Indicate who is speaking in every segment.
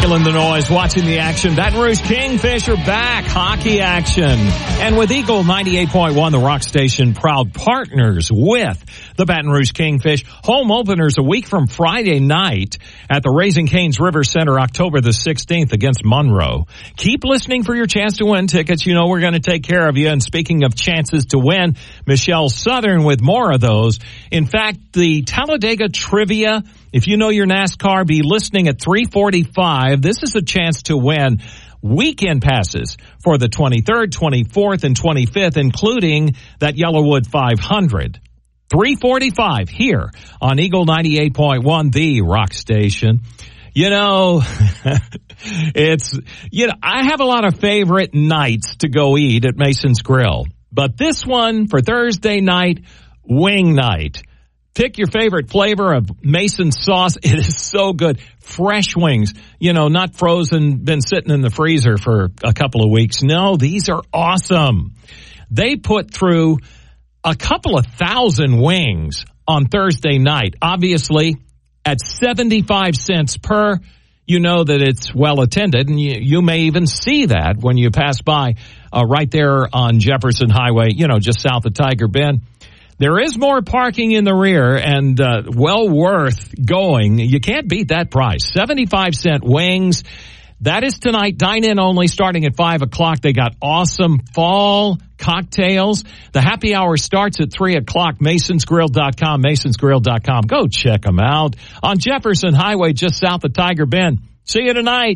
Speaker 1: Killing the noise, watching the action. Baton Rouge Kingfish are back. Hockey action. And with Eagle 98.1, the rock station, proud partners with the Baton Rouge Kingfish. Home openers a week from Friday night at the Raising Cane's River Center, October the 16th against Monroe. Keep listening for your chance to win tickets. You know we're going to take care of you. And speaking of chances to win, Michelle Southern with more of those. In fact, the Talladega Trivia, if you know your NASCAR, be listening at 3:45. This is a chance to win weekend passes for the 23rd, 24th, and 25th, including that Yellowwood 500. 3:45 here on Eagle 98.1, the rock station. You know, I have a lot of favorite nights to go eat at Mason's Grill. But this one for Thursday night, wing night. Pick your favorite flavor of Mason's sauce. It is so good. Fresh wings, not frozen, been sitting in the freezer for a couple of weeks. No, these are awesome. They put through a couple of thousand wings on Thursday night. Obviously, at 75 cents per, you know that it's well attended, and you may even see that when you pass by right there on Jefferson Highway, just south of Tiger Bend. There is more parking in the rear and well worth going. You can't beat that price. 75-cent wings. That is tonight. Dine in only starting at 5 o'clock. They got awesome fall cocktails. The happy hour starts at 3 o'clock. MasonsGrill.com, MasonsGrill.com. Go check them out. On Jefferson Highway just south of Tiger Bend. See you tonight.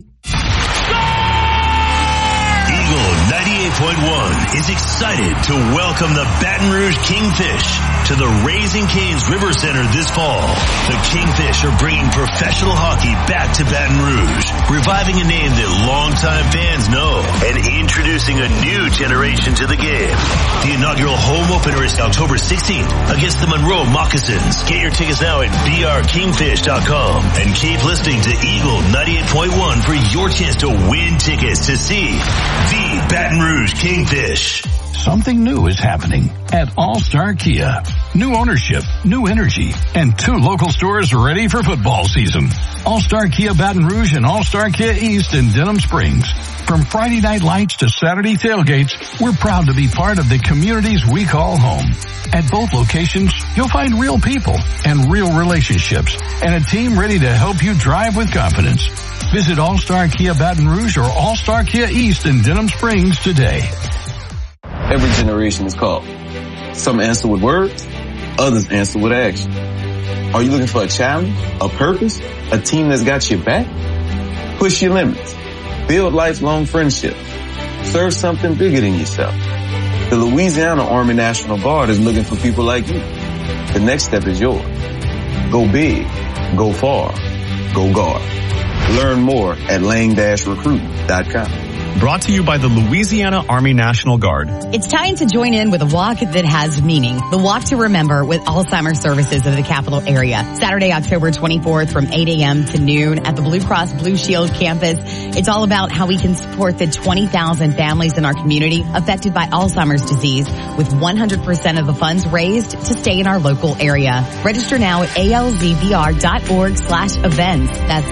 Speaker 2: Eagle 98.1 is excited to welcome the Baton Rouge Kingfish to the Raising Cane's River Center this fall. The Kingfish are bringing professional hockey back to Baton Rouge, reviving a name that longtime fans know and introducing a new generation to the game. The inaugural home opener is October 16th against the Monroe Moccasins. Get your tickets now at brkingfish.com and keep listening to Eagle 98.1 for your chance to win tickets to see the Baton Rouge Kingfish.
Speaker 3: Something new is happening at All-Star Kia. New ownership, new energy, and 2 local stores ready for football season. All-Star Kia Baton Rouge and All-Star Kia East in Denham Springs. From Friday night lights to Saturday tailgates, we're proud to be part of the communities we call home. At both locations, you'll find real people and real relationships and a team ready to help you drive with confidence. Visit All-Star Kia Baton Rouge or All-Star Kia East in Denham Springs today.
Speaker 4: Every generation is called. Some answer with words, others answer with action. Are you looking for a challenge, a purpose, a team that's got your back? Push your limits. Build lifelong friendships. Serve something bigger than yourself. The Louisiana Army National Guard is looking for people like you. The next step is yours. Go big, go far, go guard. Learn more at lang-recruit.com.
Speaker 5: Brought to you by the Louisiana Army National Guard.
Speaker 6: It's time to join in with a walk that has meaning. The Walk to Remember with Alzheimer's Services of the capital area. Saturday, October 24th from 8 a.m. to noon at the Blue Cross Blue Shield campus. It's all about how we can support the 20,000 families in our community affected by Alzheimer's disease with 100% of the funds raised to stay in our local area. Register now at alzbr.org/events. That's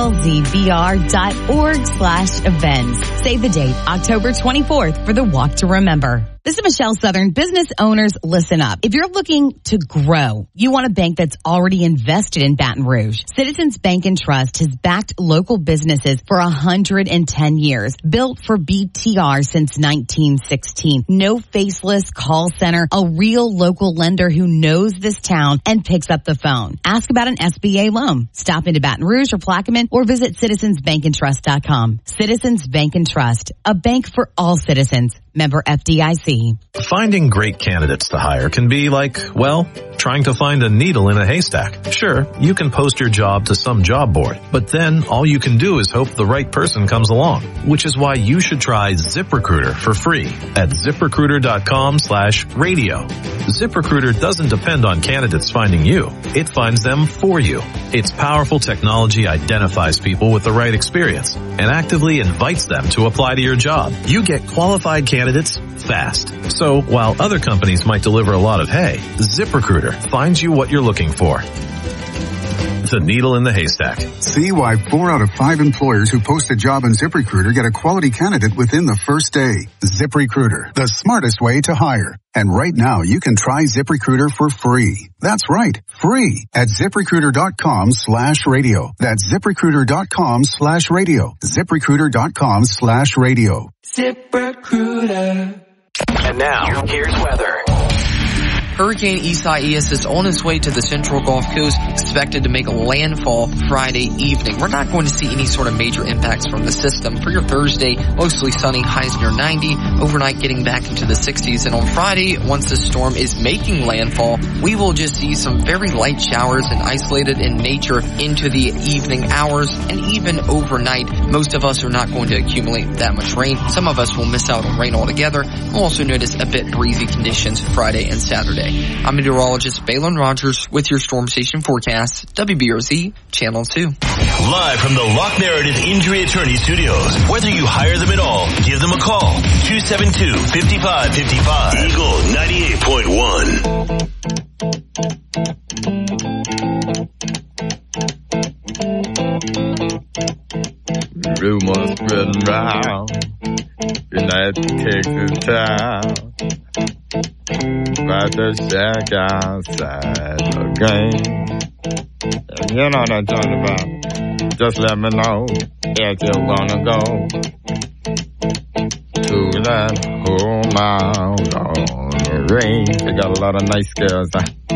Speaker 6: alzbr.org/events. Save the date, October 24th for the Walk to Remember. This is Michelle Southern. Business owners, listen up. If you're looking to grow, you want a bank that's already invested in Baton Rouge. Citizens Bank and Trust has backed local businesses for 110 years. Built for BTR since 1916. No faceless call center. A real local lender who knows this town and picks up the phone. Ask about an SBA loan. Stop into Baton Rouge or Plaquemine or visit citizensbankandtrust.com. Citizens Bank and Trust. A bank for all citizens. Member FDIC.
Speaker 7: Finding great candidates to hire can be like, well, trying to find a needle in a haystack. Sure, you can post your job to some job board, but then all you can do is hope the right person comes along, which is why you should try ZipRecruiter for free at ZipRecruiter.com/radio. ZipRecruiter doesn't depend on candidates finding you. It finds them for you. Its powerful technology identifies people with the right experience and actively invites them to apply to your job. You get qualified candidates fast. So while other companies might deliver a lot of hay, ZipRecruiter finds you what you're looking for. the needle in the haystack.
Speaker 8: See why 4 out of 5 employers who post a job on ZipRecruiter get a quality candidate within the first day. ZipRecruiter, the smartest way to hire. And right now, you can try ZipRecruiter for free. That's right, free at ZipRecruiter.com/radio. That's ZipRecruiter.com/radio. ZipRecruiter.com/radio.
Speaker 9: ZipRecruiter.
Speaker 10: And now, here's weather.
Speaker 9: Hurricane Isaias is on its way to the central Gulf Coast, expected to make landfall Friday evening. We're not going to see any sort of major impacts from the system. For your Thursday, mostly sunny, highs near 90, overnight getting back into the 60s. And on Friday, once the storm is making landfall, we will just see some very light showers and isolated in nature into the evening hours and even overnight. Most of us are not going to accumulate that much rain. Some of us will miss out on rain altogether. We'll also notice a bit breezy conditions Friday and Saturday. I'm meteorologist Balin Rogers with your Storm Station forecast, WBRZ Channel 2.
Speaker 2: Live from the Lock Meredith Injury Attorney Studios. Whether you hire them at all, give them a call. 272-5555. Eagle 98.1.
Speaker 11: Rumors spreading round United Texas town about the shack outside the game. And you know what I'm talking about. Just let me know if you wanna go to that whole mile on the range. They got a lot of nice girls.